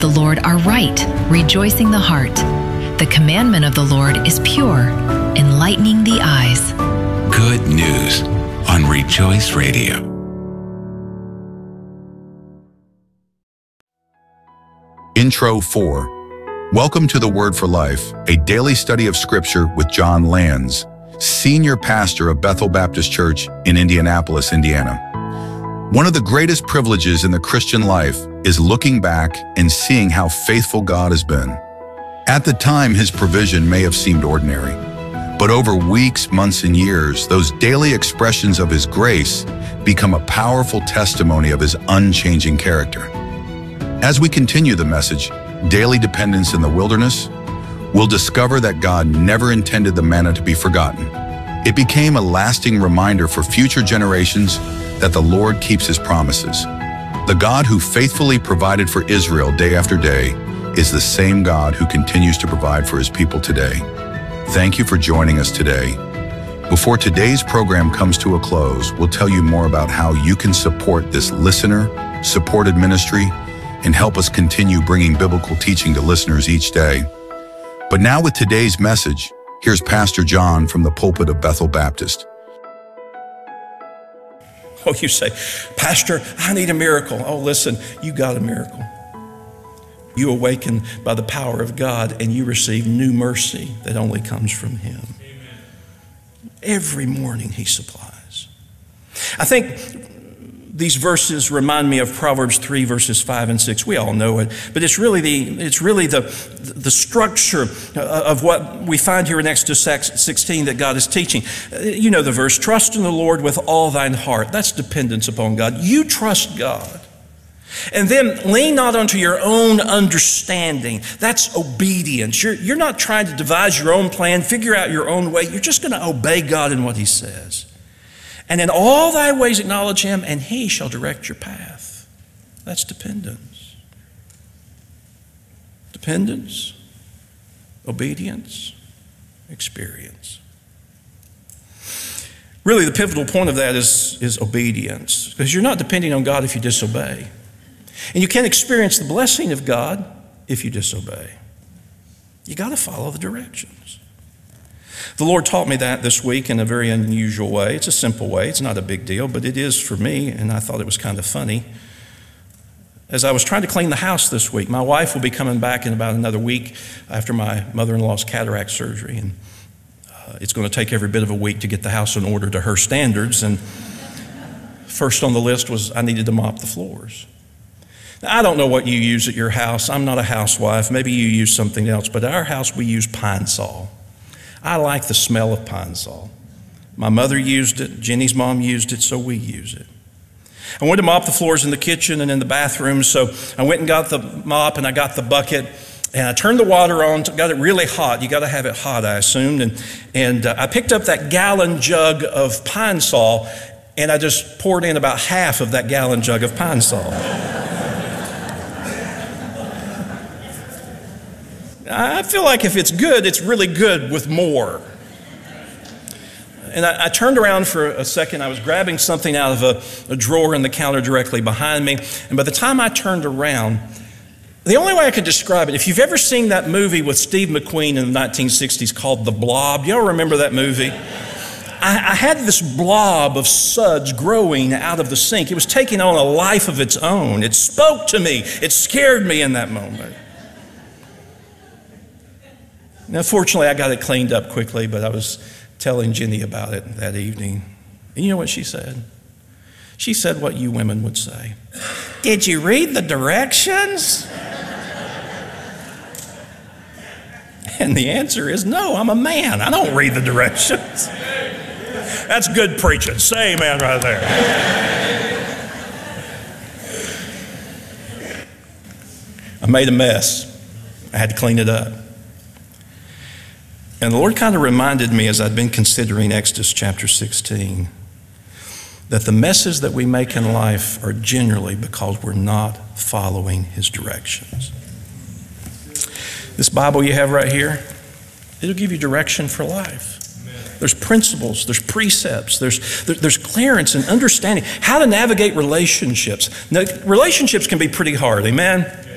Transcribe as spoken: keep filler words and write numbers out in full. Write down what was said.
The Lord are right, rejoicing the heart. The commandment of the Lord is pure, enlightening the eyes. Good news on Rejoice Radio. Intro four. Welcome to the Word for Life, a daily study of Scripture with John Lands, Senior Pastor of Bethel Baptist Church in Indianapolis, Indiana. One of the greatest privileges in the Christian life is looking back and seeing how faithful God has been. At the time, His provision may have seemed ordinary, but over weeks, months, and years, those daily expressions of His grace become a powerful testimony of His unchanging character. As we continue the message, Daily Dependence in the Wilderness, we'll discover that God never intended the manna to be forgotten. It became a lasting reminder for future generations that the Lord keeps His promises. The God who faithfully provided for Israel day after day is the same God who continues to provide for His people today. Thank you for joining us today. Before today's program comes to a close, we'll tell you more about how you can support this listener-supported ministry and help us continue bringing biblical teaching to listeners each day. But now with today's message, here's Pastor John from the pulpit of Bethel Baptist. Oh, you say, Pastor, I need a miracle. Oh, listen, you got a miracle. You awaken by the power of God and you receive new mercy that only comes from Him. Amen. Every morning He supplies. I think these verses remind me of Proverbs three, verses five and six. We all know it, but it's really the it's really the the structure of what we find here in Exodus sixteen that God is teaching. You know the verse, trust in the Lord with all thine heart. That's dependence upon God. You trust God. And then lean not unto your own understanding. That's obedience. You're, you're not trying to devise your own plan, figure out your own way. You're just going to obey God in what He says. And in all thy ways acknowledge Him, and He shall direct your path. That's dependence. Dependence, obedience, experience. Really, the pivotal point of that is, is obedience, because you're not depending on God if you disobey. And you can't experience the blessing of God if you disobey. You got to follow the directions. The Lord taught me that this week in a very unusual way. It's a simple way. It's not a big deal, but it is for me, and I thought it was kind of funny. As I was trying to clean the house this week, my wife will be coming back in about another week after my mother-in-law's cataract surgery, and uh, it's going to take every bit of a week to get the house in order to her standards. And first on the list was I needed to mop the floors. Now, I don't know what you use at your house. I'm not a housewife. Maybe you use something else, but at our house we use Pine Sol. I like the smell of Pine Sol. My mother used it. Jenny's mom used it, so we use it. I wanted to mop the floors in the kitchen and in the bathroom, so I went and got the mop and I got the bucket and I turned the water on, got it really hot. You got to have it hot, I assumed. And, and uh, I picked up that gallon jug of Pine Sol and I just poured in about half of that gallon jug of Pine Sol. I feel like if it's good, it's really good with more. And I, I turned around for a second. I was grabbing something out of a, a drawer in the counter directly behind me. And by the time I turned around, the only way I could describe it, if you've ever seen that movie with Steve McQueen in the nineteen sixties called The Blob, y'all remember that movie? I, I had this blob of suds growing out of the sink. It was taking on a life of its own. It spoke to me. It scared me in that moment. Now, fortunately, I got it cleaned up quickly, but I was telling Jenny about it that evening. And you know what she said? She said what you women would say. Did you read the directions? And the answer is no, I'm a man. I don't read the directions. That's good preaching. Say amen right there. I made a mess. I had to clean it up. And the Lord kind of reminded me as I'd been considering Exodus chapter sixteen that the messes that we make in life are generally because we're not following His directions. This Bible you have right here, it'll give you direction for life. There's principles, there's precepts, there's, there's clearance and understanding how to navigate relationships. Now, relationships can be pretty hard, amen?